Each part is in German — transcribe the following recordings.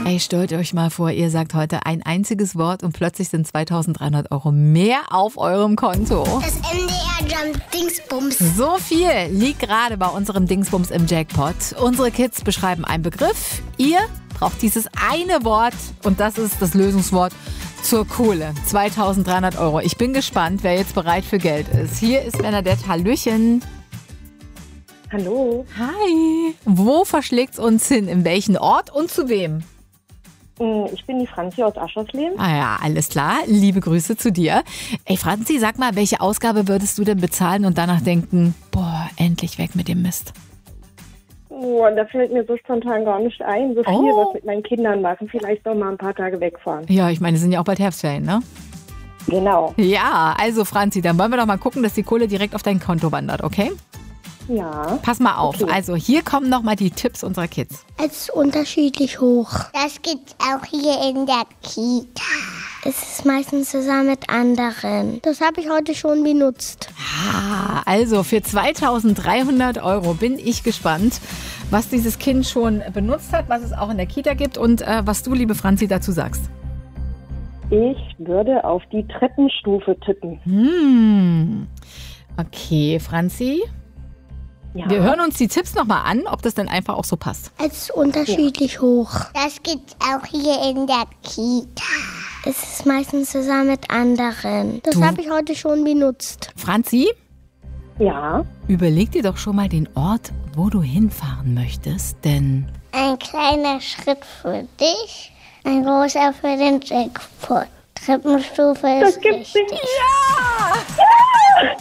Ey, stellt euch mal vor, ihr sagt heute ein einziges Wort und plötzlich sind 2.300 Euro mehr auf eurem Konto. Das MDR Jump Dingsbums. So viel liegt gerade bei unserem Dingsbums im Jackpot. Unsere Kids beschreiben einen Begriff. Ihr braucht dieses eine Wort und das ist das Lösungswort zur Kohle. 2.300 Euro. Ich bin gespannt, wer jetzt bereit für Geld ist. Hier ist Bernadette. Hallöchen. Hallo. Hi. Wo verschlägt's uns hin? In welchen Ort und zu wem? Ich bin die Franzi aus Aschersleben. Ah ja, alles klar. Liebe Grüße zu dir. Ey Franzi, sag mal, welche Ausgabe würdest du denn bezahlen und danach denken, boah, endlich weg mit dem Mist? Oh, da fällt mir so spontan gar nicht ein. So viel, was mit meinen Kindern machen. Vielleicht noch mal ein paar Tage wegfahren. Ja, ich meine, es sind ja auch bald Herbstferien, ne? Genau. Ja, also Franzi, dann wollen wir doch mal gucken, dass die Kohle direkt auf dein Konto wandert, okay? Ja. Pass mal auf. Okay. Also hier kommen noch mal die Tipps unserer Kids. Es ist unterschiedlich hoch. Das gibt's auch hier in der Kita. Es ist meistens zusammen mit anderen. Das habe ich heute schon benutzt. Ah, also für 2.300 Euro bin ich gespannt, was dieses Kind schon benutzt hat, was es auch in der Kita gibt und was du, liebe Franzi, dazu sagst. Ich würde auf die Treppenstufe tippen. Okay, Franzi. Ja. Wir hören uns die Tipps nochmal an, ob das dann einfach auch so passt. Es ist unterschiedlich hoch. Das gibt's auch hier in der Kita. Es ist meistens zusammen mit anderen. Das habe ich heute schon benutzt. Franzi, Ja. überleg dir doch schon mal den Ort, wo du hinfahren möchtest, denn... Ein kleiner Schritt für dich, ein großer für den Jackpot. Treppenstufe ist Das gibt's richtig. nicht. Ja!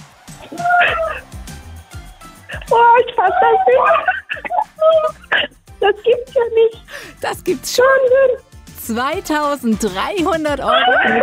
Oh, ich fass das nicht. Das gibt's ja nicht. Das gibt's schon. Wahnsinn. 2.300 Euro.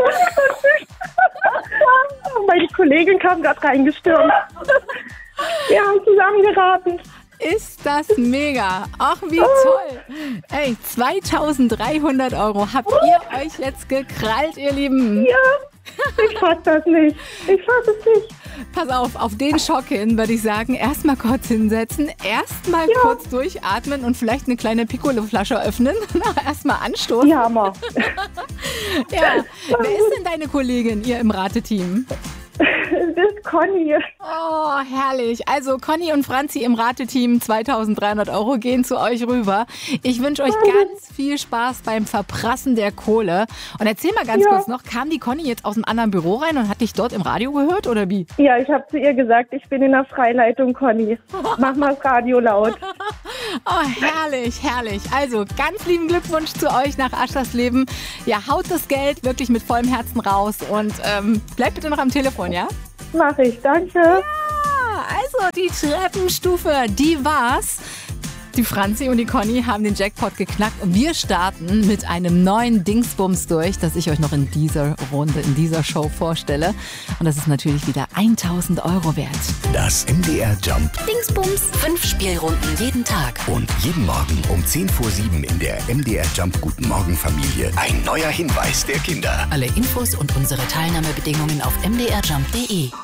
Meine Kollegin kam gerade reingestürmt. Wir haben zusammengeraten. Ist das mega. Ach, wie toll. Ey, 2.300 Euro habt ihr euch jetzt gekrallt, ihr Lieben. Ja, ich fass das nicht. Ich fass es nicht. Pass auf den Schock hin, würde ich sagen, erstmal kurz hinsetzen, erstmal kurz durchatmen und vielleicht eine kleine Piccolo-Flasche öffnen. Erstmal anstoßen. Ja, Hammer. Ja. Wer ist denn deine Kollegin, ihr im Rateteam? Das ist Conny. Oh, herrlich. Also Conny und Franzi im Rateteam, 2.300 Euro gehen zu euch rüber. Ich wünsche euch ganz viel Spaß beim Verprassen der Kohle. Und erzähl mal ganz kurz noch, kam die Conny jetzt aus einem anderen Büro rein und hat dich dort im Radio gehört oder wie? Ja, ich habe zu ihr gesagt, ich bin in der Freileitung, Conny. Mach mal das Radio laut. Oh, herrlich, herrlich. Also ganz lieben Glückwunsch zu euch nach Aschersleben. Ja, haut das Geld wirklich mit vollem Herzen raus und bleibt bitte noch am Telefon, ja? Mach ich, danke. Also die Treppenstufe, die war's. Die Franzi und die Conny haben den Jackpot geknackt und wir starten mit einem neuen Dingsbums durch, das ich euch noch in dieser Runde, in dieser Show vorstelle. Und das ist natürlich wieder 1.000 Euro wert. Das MDR Jump Dingsbums. 5 Spielrunden jeden Tag. und jeden Morgen um 10 vor 7 in der MDR Jump Guten Morgen Familie ein neuer Hinweis der Kinder. Alle Infos und unsere Teilnahmebedingungen auf mdrjump.de.